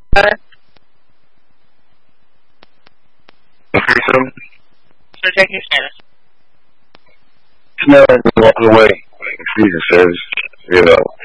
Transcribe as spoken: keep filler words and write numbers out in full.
Uh, Okay, so so check your status. smell like walking away. Jesus says, you know.